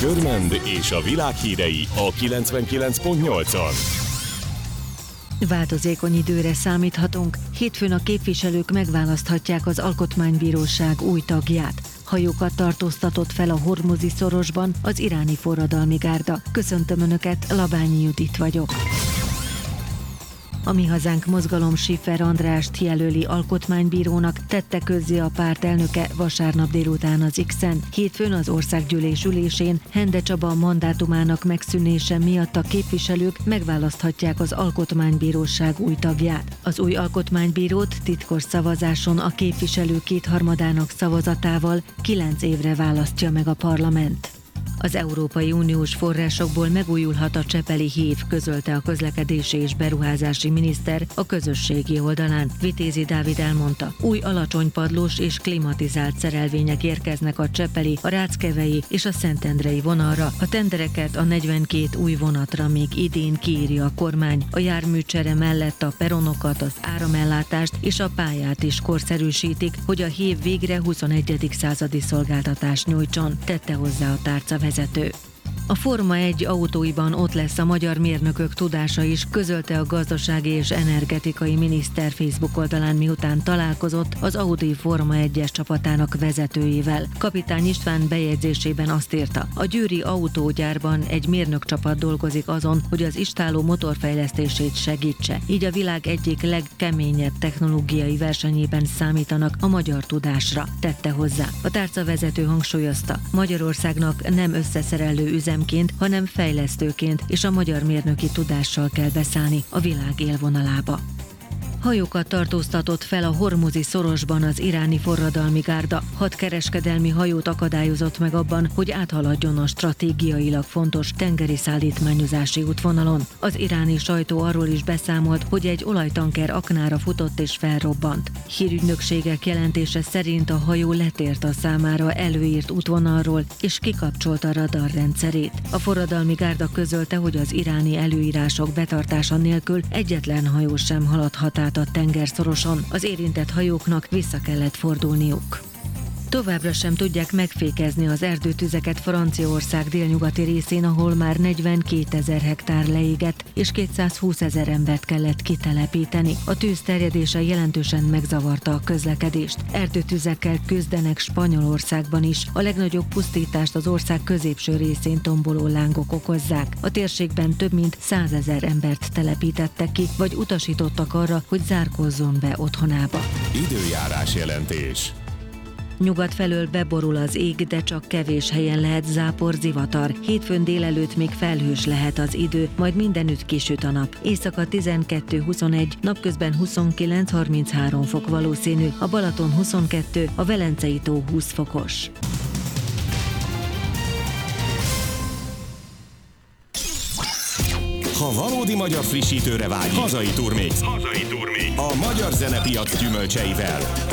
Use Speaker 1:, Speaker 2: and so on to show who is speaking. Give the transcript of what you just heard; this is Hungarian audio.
Speaker 1: Görmend és a világ hírei a 99.8-on.
Speaker 2: Változékony időre számíthatunk. Hétfőn a képviselők megválaszthatják az Alkotmánybíróság új tagját. Hajókat tartóztatott fel a Hormuzi szorosban az iráni forradalmi gárda. Köszöntöm Önöket, Labányi Judit vagyok. A Mi Hazánk mozgalom Schiffer Andrást jelöli alkotmánybírónak, tette közzé a párt elnöke vasárnap délután az X-en. Hétfőn az országgyűlés ülésén Hende Csaba mandátumának megszűnése miatt a képviselők megválaszthatják az Alkotmánybíróság új tagját. Az új alkotmánybírót titkos szavazáson a képviselők kétharmadának szavazatával 9 évre választja meg a parlament. Az Európai Uniós forrásokból megújulhat a Csepeli hív, közölte a közlekedési és beruházási miniszter a közösségi oldalán. Vitézi Dávid elmondta, új alacsonypadlós és klimatizált szerelvények érkeznek a csepeli, a ráckevei és a szentendrei vonalra. A tendereket a 42 új vonatra még idén kiírja a kormány. A járműcsere mellett a peronokat, az áramellátást és a pályát is korszerűsítik, hogy a hív végre 21. századi szolgáltatást nyújtson, tette hozzá a tárcavezető. A Forma 1 autóiban ott lesz a magyar mérnökök tudása is, közölte a gazdasági és energetikai miniszter Facebook oldalán, miután találkozott az Audi Forma 1-es csapatának vezetőjével. Kapitány István bejegyzésében azt írta, a győri autógyárban egy mérnökcsapat dolgozik azon, hogy az istálló motorfejlesztését segítse. Így a világ egyik legkeményebb technológiai versenyében számítanak a magyar tudásra, tette hozzá. A tárcavezető hangsúlyozta, Magyarországnak nem összeszerelő üzemként, hanem fejlesztőként és a magyar mérnöki tudással kell beszállni a világ élvonalába. Hajókat tartóztatott fel a Hormuzi szorosban az iráni forradalmi gárda. 6 kereskedelmi hajót akadályozott meg abban, hogy áthaladjon a stratégiailag fontos tengeri szállítmányozási útvonalon. Az iráni sajtó arról is beszámolt, hogy egy olajtanker aknára futott és felrobbant. Hírügynökségek jelentése szerint a hajó letért a számára előírt útvonalról és kikapcsolta radarrendszerét. A forradalmi gárda közölte, hogy az iráni előírások betartása nélkül egyetlen hajó sem haladhat át a tengerszoroson, az érintett hajóknak vissza kellett fordulniuk. Továbbra sem tudják megfékezni az erdőtüzeket Franciaország délnyugati részén, ahol már 42 000 hektár leégett, és 220 000 embert kellett kitelepíteni. A tűz terjedése jelentősen megzavarta a közlekedést. Erdőtüzekkel küzdenek Spanyolországban is. A legnagyobb pusztítást az ország középső részén tomboló lángok okozzák. A térségben több mint 100 000 embert telepítettek ki, vagy utasítottak arra, hogy zárkózzon be otthonába.
Speaker 1: Időjárás jelentés.
Speaker 2: Nyugat felől beborul az ég, de csak kevés helyen lehet zápor, zivatar. Hétfőn délelőtt még felhős lehet az idő, majd mindenütt kisüt a nap. Éjszaka 12-21, napközben 29-33 fok valószínű, a Balaton 22, a Velencei tó 20 fokos.
Speaker 1: Ha valódi magyar frissítőre vágy, hazai turmix. A magyar zenepiac gyümölcseivel.